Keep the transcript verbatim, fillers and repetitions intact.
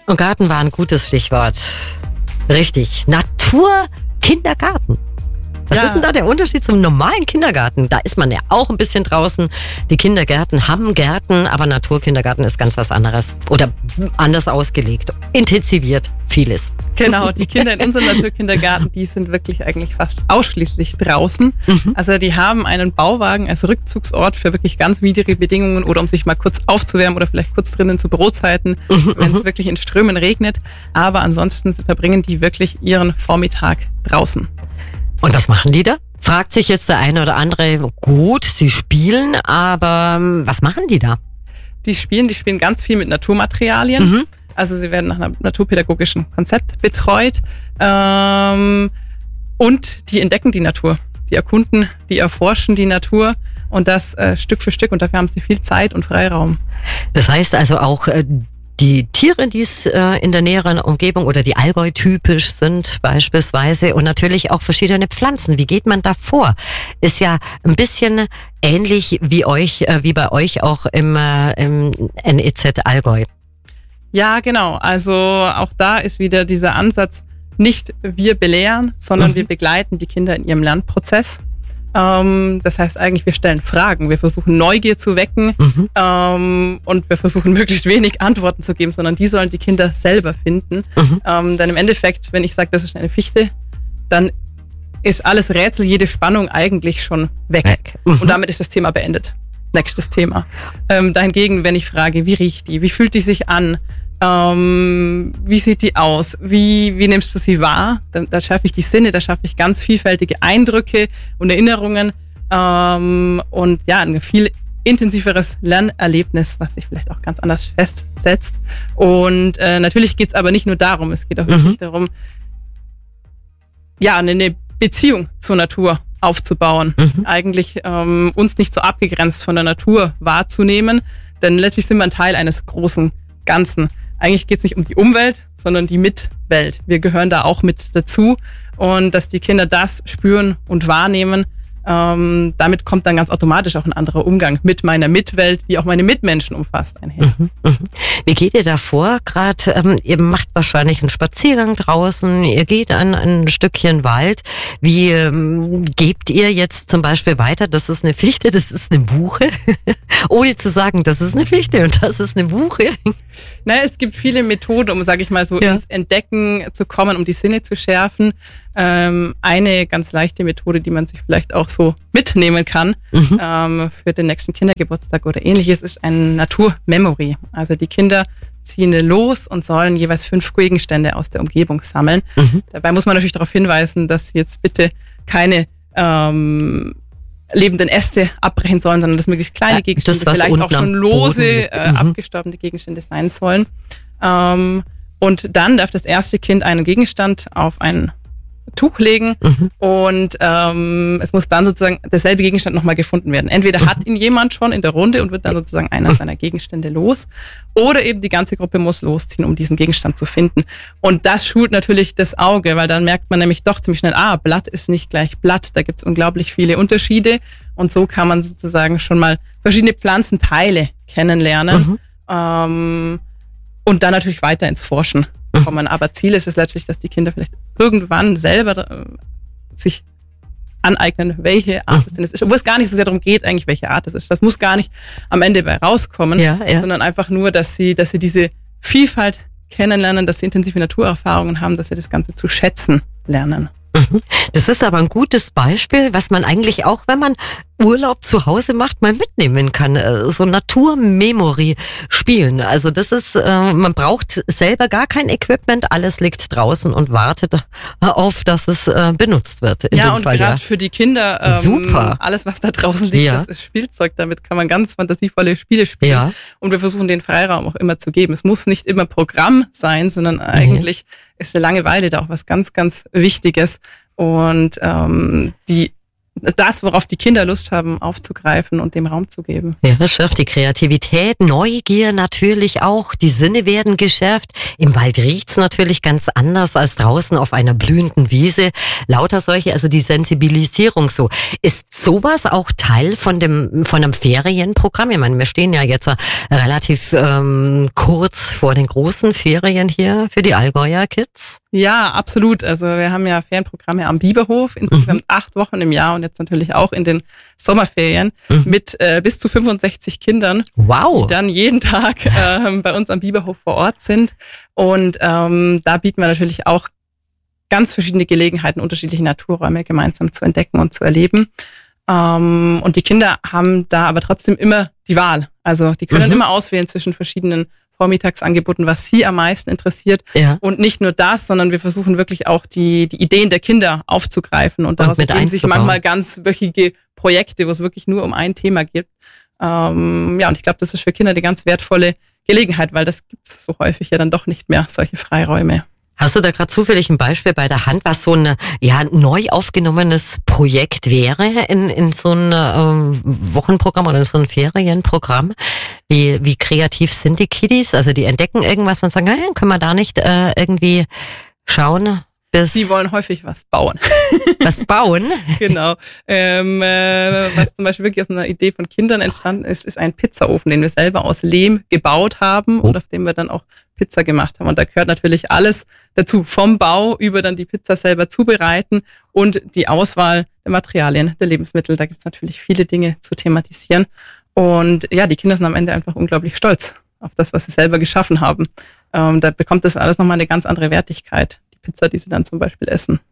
Und Garten war ein gutes Stichwort. Richtig. Naturkindergarten. Was Ja. ist denn da der Unterschied zum normalen Kindergarten? Da ist man ja auch ein bisschen draußen. Die Kindergärten haben Gärten, aber Naturkindergarten ist ganz was anderes. Oder anders ausgelegt. Intensiviert vieles. Genau, die Kinder in unserem Naturkindergarten, die sind wirklich eigentlich fast ausschließlich draußen. Mhm. Also die haben einen Bauwagen als Rückzugsort für wirklich ganz widrige Bedingungen oder um sich mal kurz aufzuwärmen oder vielleicht kurz drinnen zu Brotzeiten, Mhm, wenn es wirklich in Strömen regnet. Aber ansonsten verbringen die wirklich ihren Vormittag draußen. Und was machen die da? Fragt sich jetzt der eine oder andere, gut, sie spielen, aber ähm, was machen die da? Die spielen, die spielen ganz viel mit Naturmaterialien. Mhm. Also sie werden nach einem naturpädagogischen Konzept betreut. Ähm, und die entdecken die Natur. Die erkunden, die erforschen die Natur. Und das äh, Stück für Stück. Und dafür haben sie viel Zeit und Freiraum. Das heißt also auch, äh, die Tiere, die es äh, in der näheren Umgebung oder die Allgäu typisch sind beispielsweise und natürlich auch verschiedene Pflanzen. Wie geht man da vor? Ist ja ein bisschen ähnlich wie euch, äh, wie bei euch auch im, äh, im N E Z Allgäu. Ja, genau. Also auch da ist wieder dieser Ansatz, nicht wir belehren, sondern Mhm. wir begleiten die Kinder in ihrem Lernprozess. Ähm, das heißt eigentlich, wir stellen Fragen, wir versuchen Neugier zu wecken Mhm. ähm, und wir versuchen möglichst wenig Antworten zu geben, sondern die sollen die Kinder selber finden. Mhm. Ähm, denn im Endeffekt, wenn ich sage, das ist eine Fichte, dann ist alles Rätsel, jede Spannung eigentlich schon weg. Weg. Mhm. Und damit ist das Thema beendet. Nächstes Thema. Ähm, dahingegen, wenn ich frage, wie riecht die, wie fühlt die sich an, ähm, wie sieht die aus, wie, wie nimmst du sie wahr, da, da schaffe ich die Sinne, da schaffe ich ganz vielfältige Eindrücke und Erinnerungen ähm, und ja, ein viel intensiveres Lernerlebnis, was sich vielleicht auch ganz anders festsetzt. Und äh, natürlich geht's aber nicht nur darum, es geht auch wirklich Mhm. darum, ja, eine Beziehung zur Natur aufzubauen. Mhm. Eigentlich ähm, uns nicht so abgegrenzt von der Natur wahrzunehmen, denn letztlich sind wir ein Teil eines großen Ganzen. Eigentlich geht es nicht um die Umwelt, sondern die Mitwelt. Wir gehören da auch mit dazu und dass die Kinder das spüren und wahrnehmen, ähm, damit kommt dann ganz automatisch auch ein anderer Umgang mit meiner Mitwelt, die auch meine Mitmenschen umfasst, einher. Mhm, mhm. Wie geht ihr da vor? Gerade, ähm, ihr macht wahrscheinlich einen Spaziergang draußen, ihr geht an ein Stückchen Wald. Wie ähm, gebt ihr jetzt zum Beispiel weiter, das ist eine Fichte, das ist eine Buche, ohne zu sagen, das ist eine Fichte und das ist eine Buche? Naja, es gibt viele Methoden, um, sage ich mal, so Ja. ins Entdecken zu kommen, um die Sinne zu schärfen. Ähm, eine ganz leichte Methode, die man sich vielleicht auch so mitnehmen kann Mhm. ähm, für den nächsten Kindergeburtstag oder ähnliches, ist ein Naturmemory. Also die Kinder ziehen los und sollen jeweils fünf Gegenstände aus der Umgebung sammeln. Mhm. Dabei muss man natürlich darauf hinweisen, dass sie jetzt bitte keine ähm, lebenden Äste abbrechen sollen, sondern dass möglichst kleine Ja, Gegenstände, das, was vielleicht auch unten am schon Boden lose, liegt. äh, Mhm. abgestorbene Gegenstände sein sollen. Ähm, und dann darf das erste Kind einen Gegenstand auf ein Tuch legen Mhm. und ähm, es muss dann sozusagen derselbe Gegenstand nochmal gefunden werden. Entweder hat ihn jemand schon in der Runde und wird dann sozusagen einer seiner Gegenstände los oder eben die ganze Gruppe muss losziehen, um diesen Gegenstand zu finden. Und das schult natürlich das Auge, weil dann merkt man nämlich doch ziemlich schnell, ah, Blatt ist nicht gleich Blatt, da gibt es unglaublich viele Unterschiede und so kann man sozusagen schon mal verschiedene Pflanzenteile kennenlernen Mhm. ähm, und dann natürlich weiter ins Forschen kommen. Aber Ziel ist es letztlich, dass die Kinder vielleicht irgendwann selber äh, sich aneignen, welche Art es denn ist. Wo es gar nicht so sehr darum geht, eigentlich, welche Art es ist. Das muss gar nicht am Ende bei rauskommen, Ja, ja. sondern einfach nur, dass sie, dass sie diese Vielfalt kennenlernen, dass sie intensive Naturerfahrungen haben, dass sie das Ganze zu schätzen lernen. Mhm. Das ist aber ein gutes Beispiel, was man eigentlich auch, wenn man Urlaub zu Hause macht, mal mitnehmen kann. Äh, So Naturmemory spielen. Also das ist, äh, man braucht selber gar kein Equipment, alles liegt draußen und wartet auf, dass es äh, benutzt wird. In Ja, dem und Fall, gerade ja. für die Kinder, ähm, Super. alles, was da draußen liegt, Ja. das ist Spielzeug. Damit kann man ganz fantasievolle Spiele spielen. Ja. Und wir versuchen, den Freiraum auch immer zu geben. Es muss nicht immer Programm sein, sondern eigentlich ist eine Langeweile da auch was ganz, ganz Wichtiges. Und ähm, die das, worauf die Kinder Lust haben, aufzugreifen und dem Raum zu geben. Ja, das schärft die Kreativität, Neugier natürlich auch, die Sinne werden geschärft. Im Wald riecht's natürlich ganz anders als draußen auf einer blühenden Wiese. Lauter solche, also die Sensibilisierung so. Ist sowas auch Teil von dem von einem Ferienprogramm? Ich meine, wir stehen ja jetzt relativ ähm, kurz vor den großen Ferien hier für die Allgäuer Kids. Ja, absolut. Also wir haben ja Ferienprogramme am Biberhof, insgesamt mhm. acht Wochen im Jahr und jetzt natürlich auch in den Sommerferien mhm. mit äh, bis zu fünfundsechzig Kindern, wow. die dann jeden Tag äh, bei uns am Biberhof vor Ort sind. Und ähm, da bieten wir natürlich auch ganz verschiedene Gelegenheiten, unterschiedliche Naturräume gemeinsam zu entdecken und zu erleben. Ähm, und die Kinder haben da aber trotzdem immer die Wahl. Also die können mhm. immer auswählen zwischen verschiedenen Vormittagsangeboten, was sie am meisten interessiert. Ja. Und nicht nur das, sondern wir versuchen wirklich auch die, die Ideen der Kinder aufzugreifen. Und daraus ergeben sich manchmal ganzwöchige Projekte, wo es wirklich nur um ein Thema geht. Ähm, ja, und ich glaube, das ist für Kinder eine ganz wertvolle Gelegenheit, weil das gibt es so häufig ja dann doch nicht mehr, solche Freiräume. Hast du da gerade zufällig ein Beispiel bei der Hand, was so ein ja, neu aufgenommenes Projekt wäre in, in so ein ähm, Wochenprogramm oder in so ein Ferienprogramm? Wie, wie kreativ sind die Kiddies? Also die entdecken irgendwas und sagen, hey, können wir da nicht äh, irgendwie schauen? Bis die wollen häufig was bauen. Was bauen? Genau. Ähm, äh, was zum Beispiel wirklich aus einer Idee von Kindern entstanden ist, ist ein Pizzaofen, den wir selber aus Lehm gebaut haben oh. und auf dem wir dann auch Pizza gemacht haben. Und da gehört natürlich alles dazu, vom Bau über dann die Pizza selber zubereiten und die Auswahl der Materialien, der Lebensmittel. Da gibt es natürlich viele Dinge zu thematisieren. Und ja, die Kinder sind am Ende einfach unglaublich stolz auf das, was sie selber geschaffen haben. Ähm, da bekommt das alles nochmal eine ganz andere Wertigkeit. Pizza, die sie dann zum Beispiel essen.